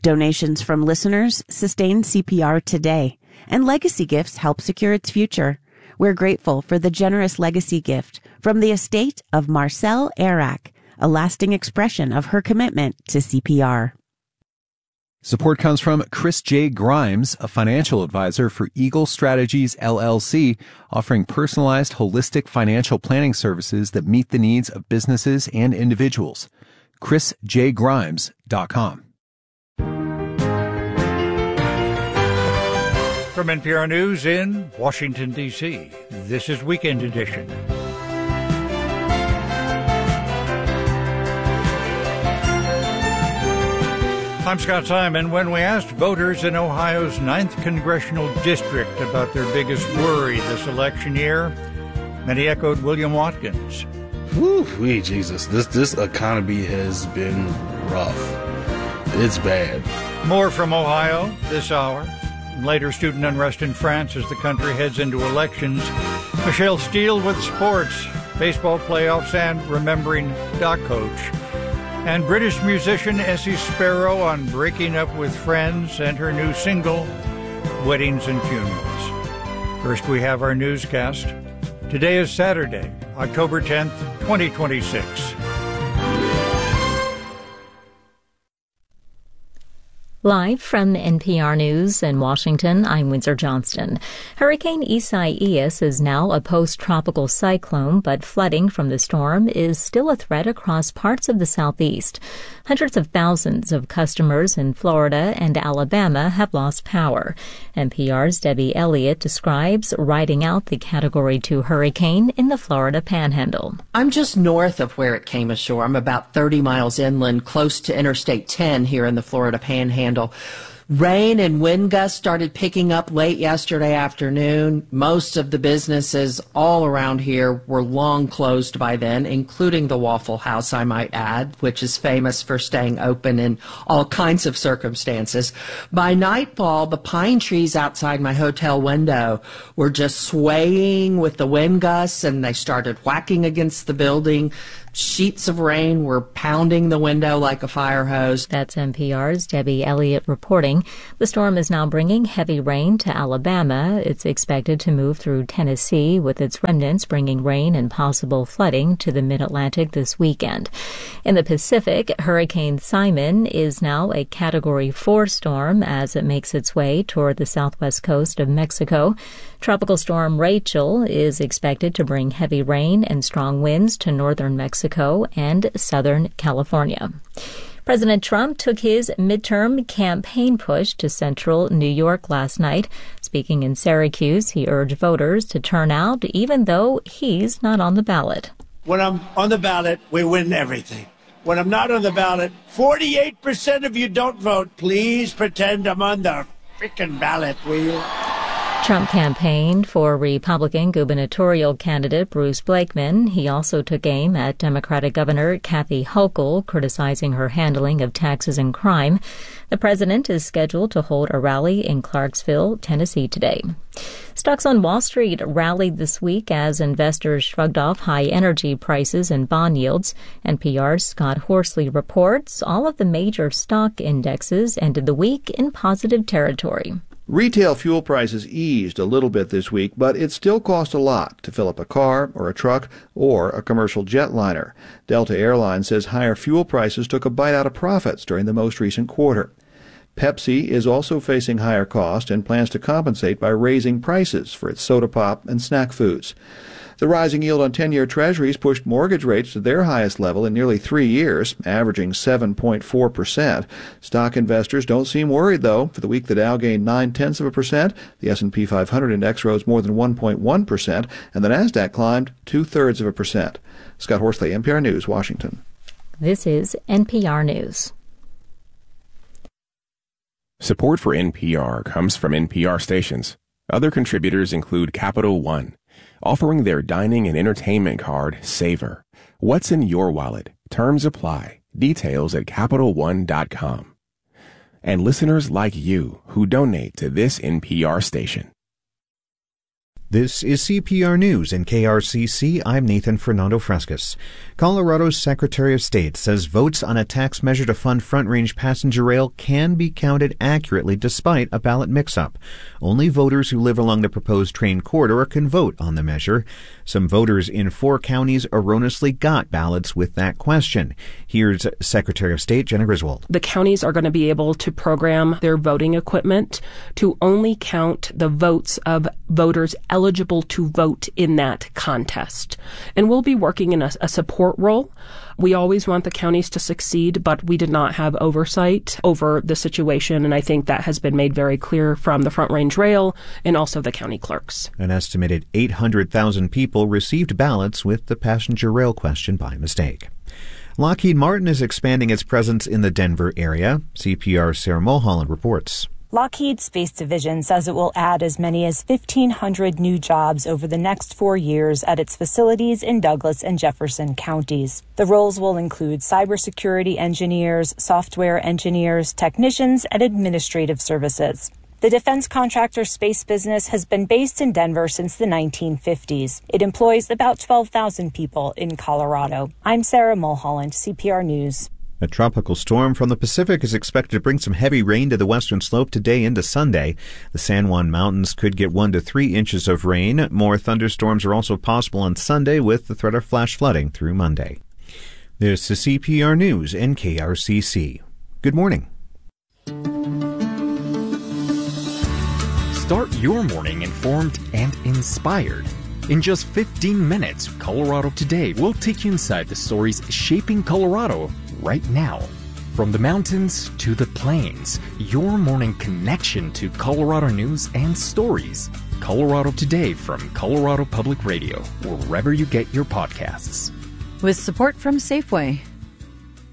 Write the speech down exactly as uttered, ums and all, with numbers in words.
Donations from listeners sustain C P R today, and legacy gifts help secure its future. We're grateful for the generous legacy gift from the estate of Marcelle Arac, a lasting expression of her commitment to C P R. Support comes from Chris J. Grimes, a financial advisor for Eagle Strategies, L L C, offering personalized, holistic financial planning services that meet the needs of businesses and individuals. chris j grimes dot com. From N P R News in Washington, D C, this is Weekend Edition. I'm Scott Simon. When we asked voters in Ohio's ninth Congressional District about their biggest worry this election year, many echoed William Watkins. Woo-wee, Jesus. This, this economy has been rough. It's bad. More from Ohio this hour. Later, student unrest in France as the country heads into elections. Michelle Steele with sports, baseball playoffs, and remembering Doc Coach. And British musician Essie Sparrow on breaking up with friends and her new single, Weddings and Funerals. First, we have our newscast. Today is Saturday, October tenth, twenty twenty-six. Live from N P R News in Washington, I'm Windsor Johnston. Hurricane Isaias is now a post-tropical cyclone, but flooding from the storm is still a threat across parts of the southeast. Hundreds of thousands of customers in Florida and Alabama have lost power. N P R's Debbie Elliott describes riding out the Category two hurricane in the Florida Panhandle. I'm just north of where it came ashore. I'm about thirty miles inland, close to Interstate ten here in the Florida Panhandle. Rain and wind gusts started picking up late yesterday afternoon. Most of the businesses all around here were long closed by then, including the Waffle House, I might add, which is famous for staying open in all kinds of circumstances. By nightfall, the pine trees outside my hotel window were just swaying with the wind gusts, and they started whacking against the building. Sheets of rain were pounding the window like a fire hose. That's N P R's Debbie Elliott reporting. The storm is now bringing heavy rain to Alabama. It's expected to move through Tennessee, with its remnants bringing rain and possible flooding to the mid-Atlantic this weekend. In the Pacific, Hurricane Simon is now a Category four storm as it makes its way toward the southwest coast of Mexico. Tropical storm Rachel is expected to bring heavy rain and strong winds to northern Mexico and southern California. President Trump took his midterm campaign push to central New York last night. Speaking in Syracuse, he urged voters to turn out even though he's not on the ballot. When I'm on the ballot, we win everything. When I'm not on the ballot, forty-eight percent of you don't vote. Please pretend I'm on the freaking ballot, will you? Trump campaigned for Republican gubernatorial candidate Bruce Blakeman. He also took aim at Democratic Governor Kathy Hochul, criticizing her handling of taxes and crime. The president is scheduled to hold a rally in Clarksville, Tennessee today. Stocks on Wall Street rallied this week as investors shrugged off high energy prices and bond yields. N P R's Scott Horsley reports all of the major stock indexes ended the week in positive territory. Retail fuel prices eased a little bit this week, but it still cost a lot to fill up a car or a truck or a commercial jetliner. Delta Airlines says higher fuel prices took a bite out of profits during the most recent quarter. Pepsi is also facing higher costs and plans to compensate by raising prices for its soda pop and snack foods. The rising yield on ten-year treasuries pushed mortgage rates to their highest level in nearly three years, averaging seven point four percent. Stock investors don't seem worried, though. For the week, the Dow gained nine-tenths of a percent, the S and P five hundred index rose more than one point one percent, and the Nasdaq climbed two-thirds of a percent. Scott Horsley, N P R News, Washington. This is N P R News. Support for N P R comes from N P R stations. Other contributors include Capital One, offering their dining and entertainment card, Savor. What's in your wallet? Terms apply. Details at Capital One dot com. And listeners like you who donate to this N P R station. This is C P R News in K R C C. I'm Nathan Fernando Frescas. Colorado's Secretary of State says votes on a tax measure to fund Front Range passenger rail can be counted accurately despite a ballot mix-up. Only voters who live along the proposed train corridor can vote on the measure. Some voters in four counties erroneously got ballots with that question. Here's Secretary of State Jenna Griswold. The counties are going to be able to program their voting equipment to only count the votes of voters eligible to vote in that contest. And we'll be working in a, a support role. We always want the counties to succeed, but we did not have oversight over the situation, and I think that has been made very clear from the Front Range Rail and also the county clerks. An estimated eight hundred thousand people received ballots with the passenger rail question by mistake. Lockheed Martin is expanding its presence in the Denver area. C P R's Sarah Mulholland reports. Lockheed Space Division says it will add as many as fifteen hundred new jobs over the next four years at its facilities in Douglas and Jefferson counties. The roles will include cybersecurity engineers, software engineers, technicians, and administrative services. The defense contractor space business has been based in Denver since the nineteen fifties. It employs about twelve thousand people in Colorado. I'm Sarah Mulholland, C P R News. A tropical storm from the Pacific is expected to bring some heavy rain to the western slope today into Sunday. The San Juan Mountains could get one to three inches of rain. More thunderstorms are also possible on Sunday with the threat of flash flooding through Monday. This is C P R News and K R C C. Good morning. Start your morning informed and inspired. In just fifteen minutes, Colorado Today will take you inside the stories shaping Colorado right now. From the mountains to the plains, your morning connection to Colorado news and stories. Colorado Today from Colorado Public Radio, wherever you get your podcasts. With support from Safeway.